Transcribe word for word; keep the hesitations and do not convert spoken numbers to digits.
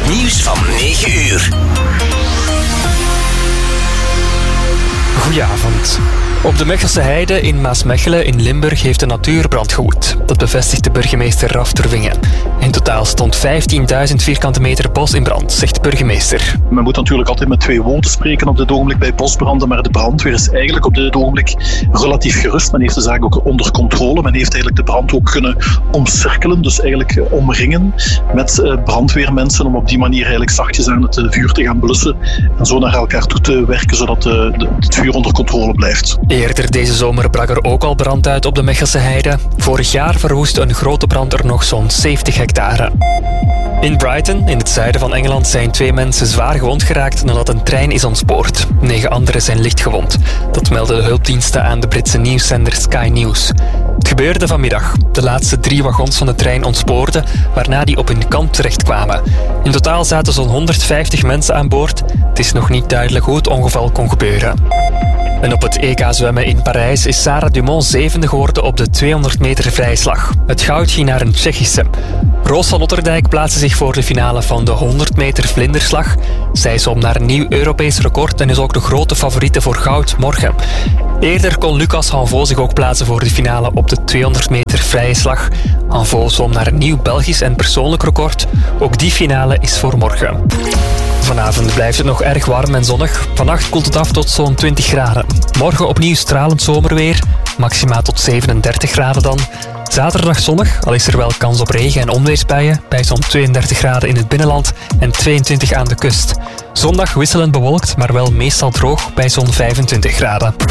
Nieuws van negen uur. Goedenavond. Op de Mechelse Heide in Maasmechelen in Limburg heeft een natuurbrand gewoed. Dat bevestigt de burgemeester Raf Terwinge. In totaal stond vijftienduizend vierkante meter bos in brand, zegt de burgemeester. Men moet natuurlijk altijd met twee woorden spreken op dit ogenblik bij bosbranden, maar de brandweer is eigenlijk op dit ogenblik relatief gerust. Men heeft de zaak ook onder controle. Men heeft eigenlijk de brand ook kunnen omcirkelen, dus eigenlijk omringen met brandweermensen om op die manier eigenlijk zachtjes aan het vuur te gaan blussen en zo naar elkaar toe te werken, zodat het vuur onder controle blijft. Eerder deze zomer brak er ook al brand uit op de Mechelse Heide. Vorig jaar verwoestte een grote brand er nog zo'n zeventig hectare. In Brighton, in het zuiden van Engeland, zijn twee mensen zwaar gewond geraakt nadat een trein is ontspoord. Negen anderen zijn licht gewond. Dat melden de hulpdiensten aan de Britse nieuwszender Sky News. Het gebeurde vanmiddag. De laatste drie wagons van de trein ontspoorden, waarna die op hun kant terechtkwamen. In totaal zaten zo'n honderdvijftig mensen aan boord. Het is nog niet duidelijk hoe het ongeval kon gebeuren. En op het E K zwemmen in Parijs is Sarah Dumont zevende geworden op de tweehonderd meter vrijslag. Het goud ging naar een Tsjechische. Roos van Otterdijk plaatste zich voor de finale van de honderd meter vlinderslag. Zij zwom naar een nieuw Europees record en is ook de grote favoriete voor goud morgen. Eerder kon Lucas Hanvaux zich ook plaatsen voor de finale op de tweehonderd meter vrije slag. Hanvaux zwom naar een nieuw Belgisch en persoonlijk record. Ook die finale is voor morgen. Vanavond blijft het nog erg warm en zonnig. Vannacht koelt het af tot zo'n twintig graden. Morgen opnieuw stralend zomerweer. Maxima tot zevenendertig graden dan. Zaterdag zonnig, al is er wel kans op regen- en onweersbuien. Bij zo'n tweeëndertig graden in het binnenland en tweeëntwintig aan de kust. Zondag wisselend bewolkt, maar wel meestal droog bij zo'n vijfentwintig graden.